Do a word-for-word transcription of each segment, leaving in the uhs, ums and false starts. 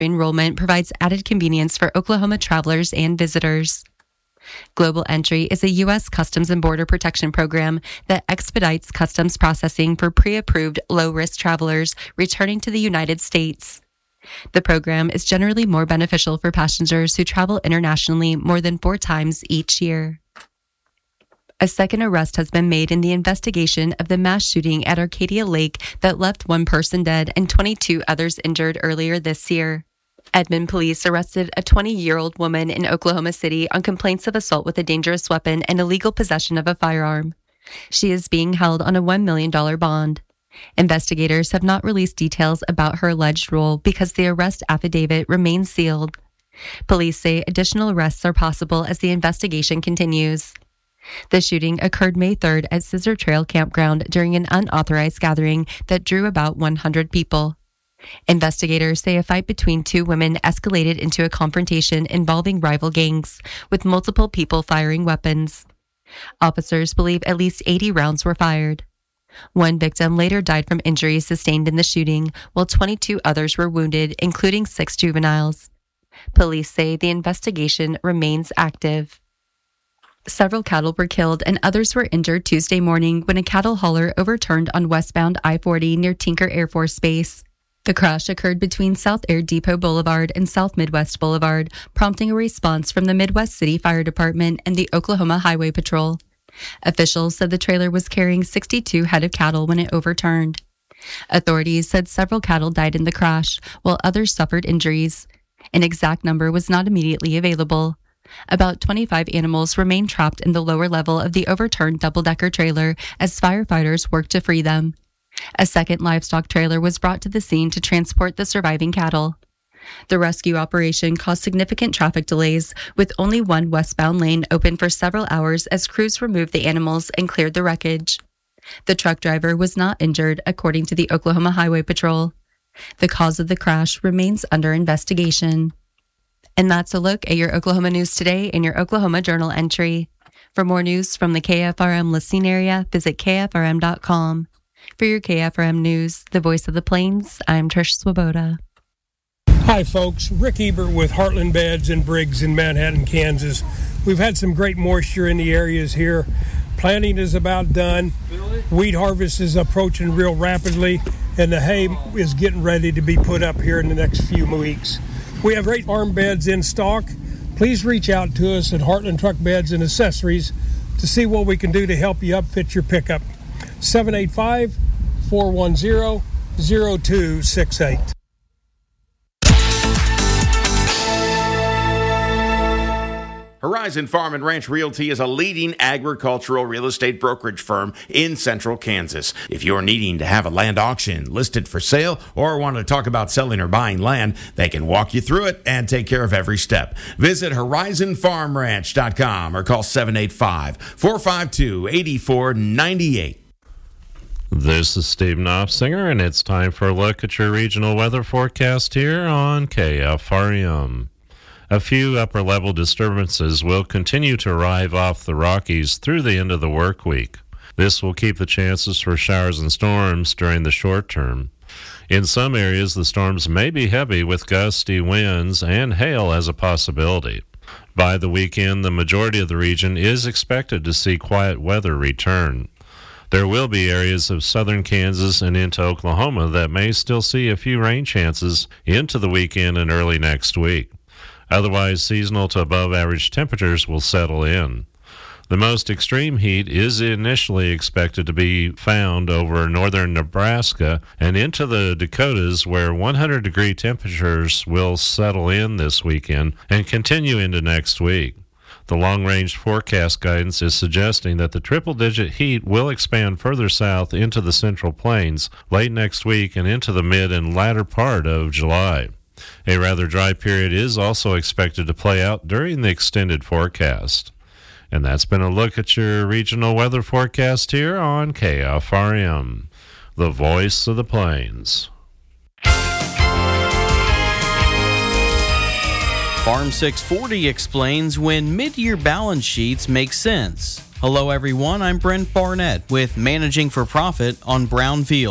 Enrollment provides added convenience for Oklahoma travelers and visitors. Global Entry is a U S Customs and Border Protection program that expedites customs processing for pre-approved low-risk travelers returning to the United States. The program is generally more beneficial for passengers who travel internationally more than four times each year. A second arrest has been made in the investigation of the mass shooting at Arcadia Lake that left one person dead and twenty-two others injured earlier this year. Edmond police arrested a twenty-year-old woman in Oklahoma City on complaints of assault with a dangerous weapon and illegal possession of a firearm. She is being held on a one million dollars bond. Investigators have not released details about her alleged role because the arrest affidavit remains sealed. Police say additional arrests are possible as the investigation continues. The shooting occurred May third at Scissor Trail Campground during an unauthorized gathering that drew about one hundred people. Investigators say a fight between two women escalated into a confrontation involving rival gangs, with multiple people firing weapons. Officers believe at least eighty rounds were fired. One victim later died from injuries sustained in the shooting, while twenty-two others were wounded, including six juveniles. Police say the investigation remains active. Several cattle were killed and others were injured Tuesday morning when a cattle hauler overturned on westbound I forty near Tinker Air Force Base. The crash occurred between South Air Depot Boulevard and South Midwest Boulevard, prompting a response from the Midwest City Fire Department and the Oklahoma Highway Patrol. Officials said the trailer was carrying sixty-two head of cattle when it overturned. Authorities said several cattle died in the crash, while others suffered injuries. An exact number was not immediately available. About twenty-five animals remain trapped in the lower level of the overturned double-decker trailer as firefighters worked to free them. A second livestock trailer was brought to the scene to transport the surviving cattle. The rescue operation caused significant traffic delays, with only one westbound lane open for several hours as crews removed the animals and cleared the wreckage. The truck driver was not injured, according to the Oklahoma Highway Patrol. The cause of the crash remains under investigation. And that's a look at your Oklahoma news today in your Oklahoma Journal entry. For more news from the K F R M listening area, visit K F R M dot com. For your K F R M News, the voice of the Plains, I'm Trish Swoboda. Hi, folks. Rick Ebert with Heartland Beds and Briggs in Manhattan, Kansas. We've had some great moisture in the areas here. Planting is about done. Wheat harvest is approaching real rapidly, and the hay is getting ready to be put up here in the next few weeks. We have great farm beds in stock. Please reach out to us at Heartland Truck Beds and Accessories to see what we can do to help you upfit your pickup. seven eight five, four one zero, zero two six eight. Horizon Farm and Ranch Realty is a leading agricultural real estate brokerage firm in central Kansas. If you're needing to have a land auction listed for sale or want to talk about selling or buying land, they can walk you through it and take care of every step. Visit horizon farm ranch dot com or call seven eight five, four five two, eight four nine eight. This is Steve Knopfsinger, and it's time for a look at your regional weather forecast here on K F R M. A few upper-level disturbances will continue to arrive off the Rockies through the end of the work week. This will keep the chances for showers and storms during the short term. In some areas, the storms may be heavy with gusty winds and hail as a possibility. By the weekend, the majority of the region is expected to see quiet weather return. There will be areas of southern Kansas and into Oklahoma that may still see a few rain chances into the weekend and early next week. Otherwise, seasonal to above-average temperatures will settle in. The most extreme heat is initially expected to be found over northern Nebraska and into the Dakotas, where one hundred degree temperatures will settle in this weekend and continue into next week. The long-range forecast guidance is suggesting that the triple-digit heat will expand further south into the Central Plains late next week and into the mid and latter part of July. A rather dry period is also expected to play out during the extended forecast. And that's been a look at your regional weather forecast here on K F R M, the voice of the Plains. Farm six forty explains when mid-year balance sheets make sense. Hello everyone, I'm Brent Barnett with Managing for Profit on Brownfield.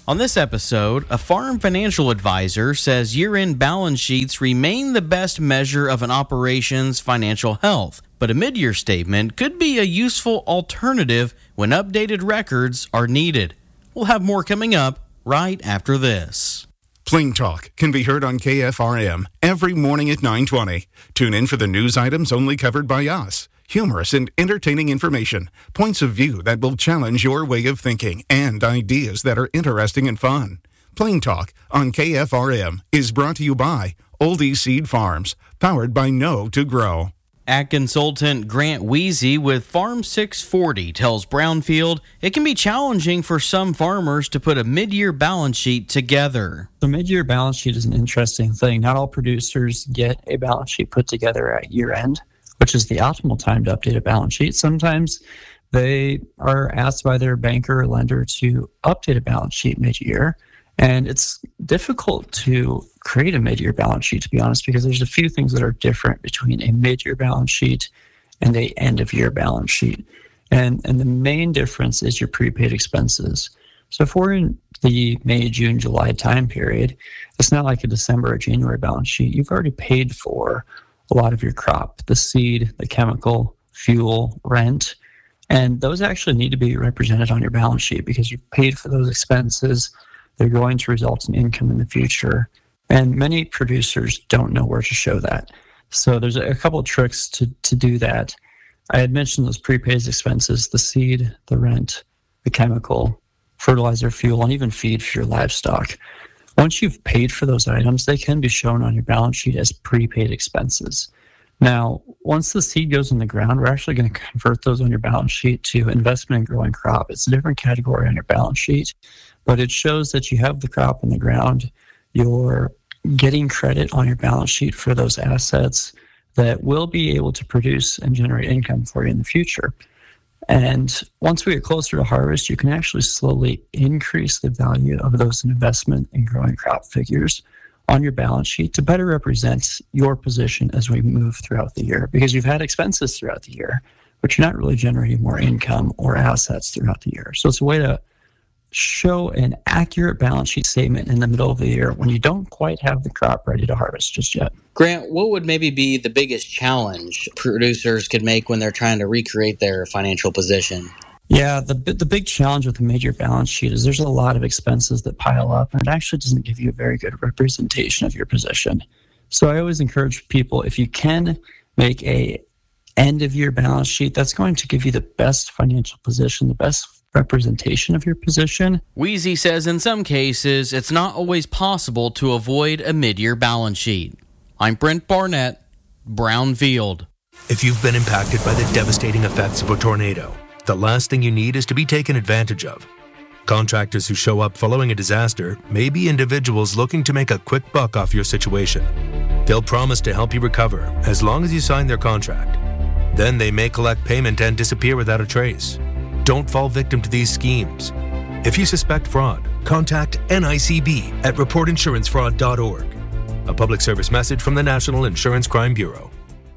On this episode, a farm financial advisor says year-end balance sheets remain the best measure of an operation's financial health, but a mid-year statement could be a useful alternative when updated records are needed. We'll have more coming up right after this. Plain Talk can be heard on K F R M every morning at nine twenty. Tune in for the news items only covered by us. Humorous and entertaining information, points of view that will challenge your way of thinking, and ideas that are interesting and fun. Plain Talk on K F R M is brought to you by Oldie Seed Farms, powered by Know to Grow. Ag consultant Grant Weezy with Farm six forty tells Brownfield it can be challenging for some farmers to put a mid-year balance sheet together. The mid-year balance sheet is an interesting thing. Not all producers get a balance sheet put together at year-end, which is the optimal time to update a balance sheet. Sometimes they are asked by their banker or lender to update a balance sheet mid-year. And it's difficult to create a mid-year balance sheet, to be honest, because there's a few things that are different between a mid-year balance sheet and a end-of-year balance sheet. And, and the main difference is your prepaid expenses. So if we're in the May, June, July time period, it's not like a December or January balance sheet. You've already paid for a lot of your crop, the seed, the chemical, fuel, rent, and those actually need to be represented on your balance sheet because you've paid for those expenses. They're going to result in income in the future, and many producers don't know where to show that. So there's a couple of tricks to, to do that. I had mentioned those prepaid expenses, the seed, the rent, the chemical, fertilizer, fuel, and even feed for your livestock. Once you've paid for those items, they can be shown on your balance sheet as prepaid expenses. Now, once the seed goes in the ground, we're actually going to convert those on your balance sheet to investment in growing crop. It's a different category on your balance sheet, but it shows that you have the crop in the ground. You're getting credit on your balance sheet for those assets that will be able to produce and generate income for you in the future. And once we get closer to harvest, you can actually slowly increase the value of those investment in growing crop figures on your balance sheet to better represent your position as we move throughout the year, because you've had expenses throughout the year, but you're not really generating more income or assets throughout the year. So it's a way to show an accurate balance sheet statement in the middle of the year when you don't quite have the crop ready to harvest just yet. Grant, what would maybe be the biggest challenge producers could make when they're trying to recreate their financial position? Yeah, the the big challenge with the mid-year balance sheet is there's a lot of expenses that pile up, and it actually doesn't give you a very good representation of your position. So I always encourage people, if you can make a end-of-year balance sheet, that's going to give you the best financial position, the best representation of your position. Weezy says in some cases, it's not always possible to avoid a mid-year balance sheet. I'm Brent Barnett, Brownfield. If you've been impacted by the devastating effects of a tornado, the last thing you need is to be taken advantage of. Contractors who show up following a disaster may be individuals looking to make a quick buck off your situation. They'll promise to help you recover as long as you sign their contract. Then they may collect payment and disappear without a trace. Don't fall victim to these schemes. If you suspect fraud, contact N I C B at report insurance fraud dot org. A public service message from the National Insurance Crime Bureau.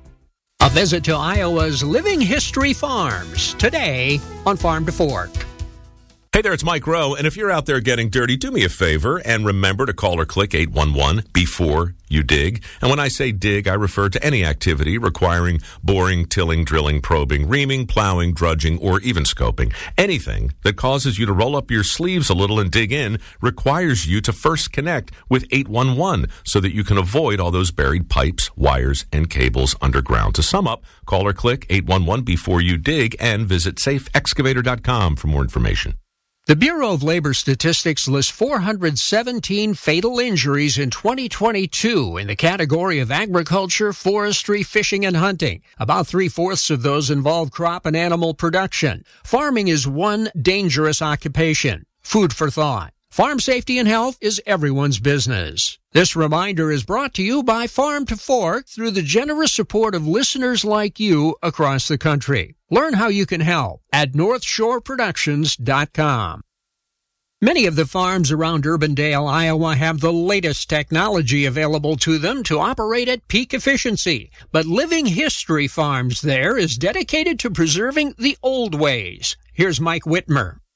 A visit to Iowa's Living History Farms today on Farm to Fork. Hey there, it's Mike Rowe, and if you're out there getting dirty, do me a favor and remember to call or click eight one one before you dig. And when I say dig, I refer to any activity requiring boring, tilling, drilling, probing, reaming, plowing, drudging, or even scoping. Anything that causes you to roll up your sleeves a little and dig in requires you to first connect with eight one one so that you can avoid all those buried pipes, wires, and cables underground. To sum up, call or click eight one one before you dig and visit safe excavator dot com for more information. The Bureau of Labor Statistics lists four hundred seventeen fatal injuries in twenty twenty-two in the category of agriculture, forestry, fishing, and hunting. About three-fourths of those involve crop and animal production. Farming is one dangerous occupation. Food for thought. Farm safety and health is everyone's business. This reminder is brought to you by Farm to Fork through the generous support of listeners like you across the country. Learn how you can help at north shore productions dot com. Many of the farms around Urbandale, Iowa have the latest technology available to them to operate at peak efficiency. But Living History Farms there is dedicated to preserving the old ways. Here's Mike Whitmer.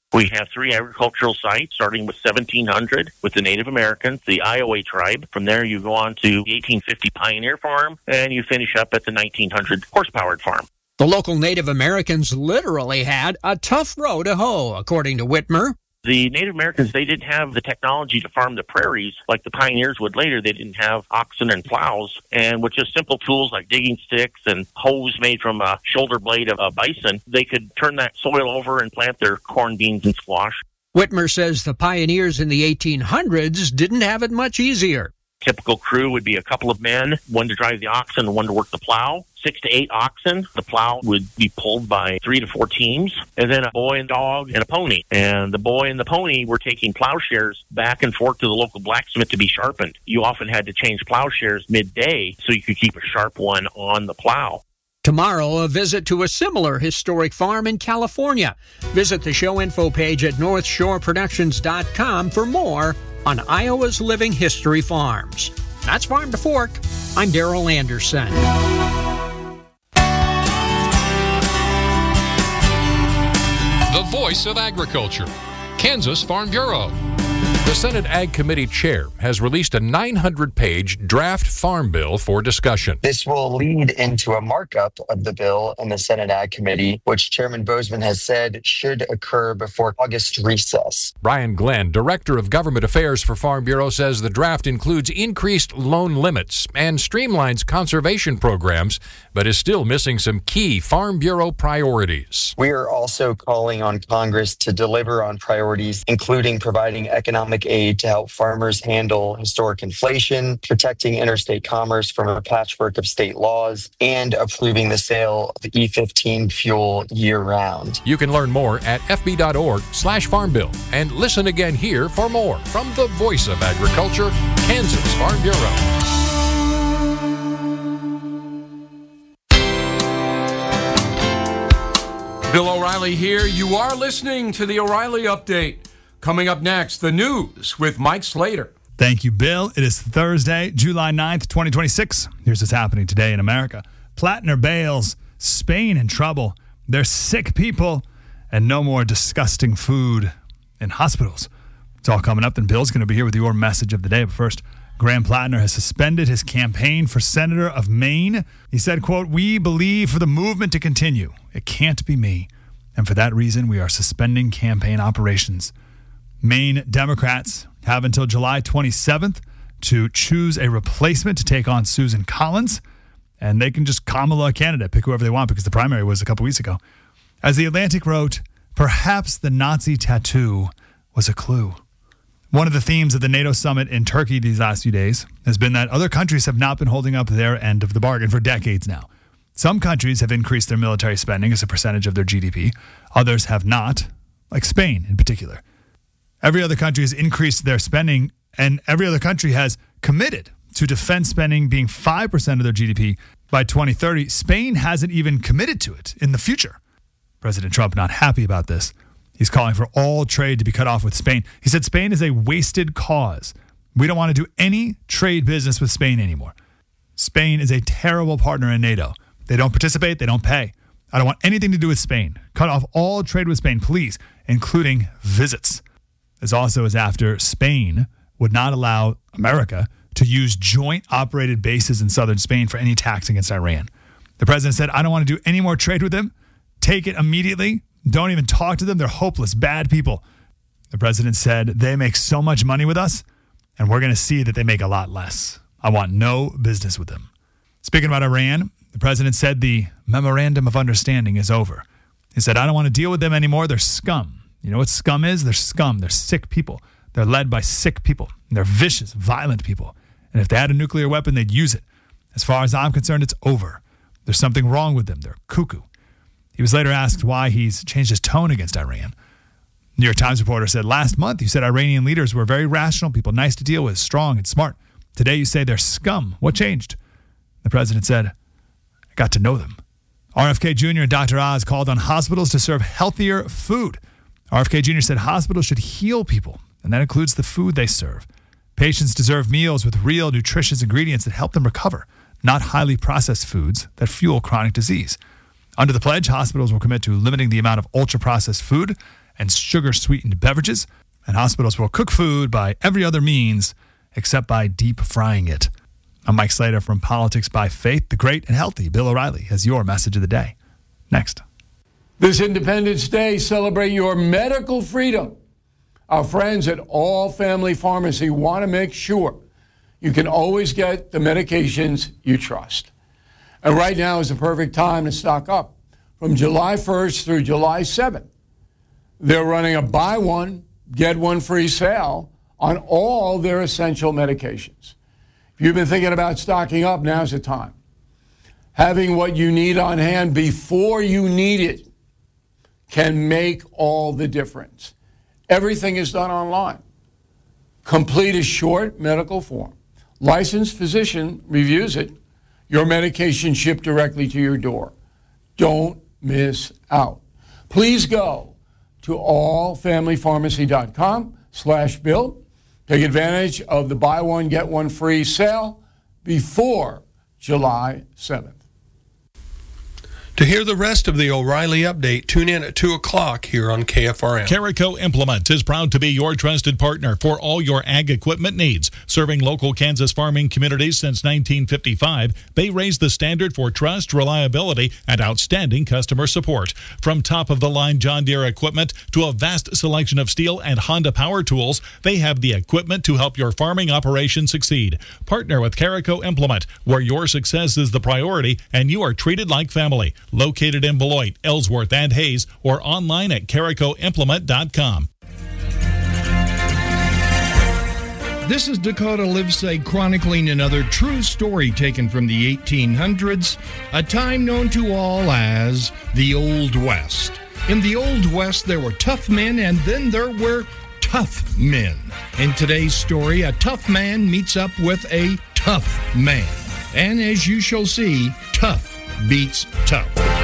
We have three agricultural sites, starting with seventeen hundred with the Native Americans, the Iowa tribe. From there, you go on to the eighteen fifty Pioneer Farm, and you finish up at the nineteen hundred horse-powered farm. The local Native Americans literally had a tough row to hoe, according to Whitmer. The Native Americans, they didn't have the technology to farm the prairies like the pioneers would later. They didn't have oxen and plows. And with just simple tools like digging sticks and hoes made from a shoulder blade of a bison, they could turn that soil over and plant their corn, beans, and squash. Whitmer says the pioneers in the eighteen hundreds didn't have it much easier. Typical crew would be a couple of men, one to drive the oxen and one to work the plow. Six to eight oxen. The plow would be pulled by three to four teams, and then a boy and dog and a pony. And the boy and the pony were taking plowshares back and forth to the local blacksmith to be sharpened. You often had to change plowshares midday so you could keep a sharp one on the plow. Tomorrow, a visit to a similar historic farm in California. Visit the show info page at north shore productions dot com for more on Iowa's living history farms. That's Farm to Fork. I'm Daryl Anderson. The voice of agriculture, Kansas Farm Bureau. The Senate Ag Committee Chair has released a nine hundred page draft farm bill for discussion. This will lead into a markup of the bill in the Senate Ag Committee, which Chairman Bozeman has said should occur before August recess. Brian Glenn, Director of Government Affairs for Farm Bureau, says the draft includes increased loan limits and streamlines conservation programs, but is still missing some key Farm Bureau priorities. We are also calling on Congress to deliver on priorities, including providing economic aid to help farmers handle historic inflation, protecting interstate commerce from a patchwork of state laws, and approving the sale of E fifteen fuel year-round. You can learn more at f b dot org slash farm bill and listen again here for more from the Voice of Agriculture, Kansas Farm Bureau. Bill O'Reilly here. You are listening to the O'Reilly Update. Coming up next, the news with Mike Slater. Thank you, Bill. It is Thursday, July ninth, twenty twenty-six. Here's what's happening today in America. Plattner bails, Spain in trouble. They're sick people, and no more disgusting food in hospitals. It's all coming up, and Bill's going to be here with your message of the day. But first, Graham Plattner has suspended his campaign for Senator of Maine. He said, quote, "We believe for the movement to continue. It can't be me. And for that reason, we are suspending campaign operations." Maine Democrats have until July twenty-seventh to choose a replacement to take on Susan Collins, and they can just Kamala a candidate, pick whoever they want, because the primary was a couple weeks ago. As The Atlantic wrote, perhaps the Nazi tattoo was a clue. One of the themes of the NATO summit in Turkey these last few days has been that other countries have not been holding up their end of the bargain for decades now. Some countries have increased their military spending as a percentage of their G D P. Others have not, like Spain in particular. Every other country has increased their spending, and every other country has committed to defense spending being five percent of their G D P by twenty thirty. Spain hasn't even committed to it in the future. President Trump not happy about this. He's calling for all trade to be cut off with Spain. He said Spain is a wasted cause. We don't want to do any trade business with Spain anymore. Spain is a terrible partner in NATO. They don't participate. They don't pay. I don't want anything to do with Spain. Cut off all trade with Spain, please, including visits. This also is after Spain would not allow America to use joint operated bases in southern Spain for any attacks against Iran. The president said, I don't want to do any more trade with them. Take it immediately. Don't even talk to them. They're hopeless, bad people. The president said, they make so much money with us, and we're going to see that they make a lot less. I want no business with them. Speaking about Iran, the president said the memorandum of understanding is over. He said, I don't want to deal with them anymore. They're scum. You know what scum is? They're scum. They're sick people. They're led by sick people. They're vicious, violent people. And if they had a nuclear weapon, they'd use it. As far as I'm concerned, it's over. There's something wrong with them. They're cuckoo. He was later asked why he's changed his tone against Iran. New York Times reporter said, last month you said Iranian leaders were very rational people, nice to deal with, strong and smart. Today you say they're scum. What changed? The president said, I got to know them. R F K Junior and Doctor Oz called on hospitals to serve healthier food. R F K Junior said hospitals should heal people, and that includes the food they serve. Patients deserve meals with real nutritious ingredients that help them recover, not highly processed foods that fuel chronic disease. Under the pledge, hospitals will commit to limiting the amount of ultra-processed food and sugar-sweetened beverages, and hospitals will cook food by every other means except by deep frying it. I'm Mike Slater from Politics by Faith. The great and healthy Bill O'Reilly has your message of the day. Next. This Independence Day, celebrate your medical freedom. Our friends at All Family Pharmacy want to make sure you can always get the medications you trust. And right now is the perfect time to stock up. From July first through July seventh, they're running a buy one, get one free sale on all their essential medications. If you've been thinking about stocking up, now's the time. Having what you need on hand before you need it can make all the difference. Everything is done online. Complete a short medical form. Licensed physician reviews it. Your medication shipped directly to your door. Don't miss out. Please go to allfamilypharmacy.com slash bill. Take advantage of the buy one, get one free sale before July seventh. To hear the rest of the O'Reilly Update, tune in at two o'clock here on K F R M. Carico Implement is proud to be your trusted partner for all your ag equipment needs. Serving local Kansas farming communities since nineteen fifty-five, they raise the standard for trust, reliability, and outstanding customer support. From top-of-the-line John Deere equipment to a vast selection of Steel and Honda power tools, they have the equipment to help your farming operation succeed. Partner with Carico Implement, where your success is the priority and you are treated like family. Located in Beloit, Ellsworth, and Hayes, or online at carico implement dot com. This is Dakota Livesay chronicling another true story taken from the eighteen hundreds, a time known to all as the Old West. In the Old West, there were tough men, and then there were tough men. In today's story, a tough man meets up with a tough man. And as you shall see, tough beats tough.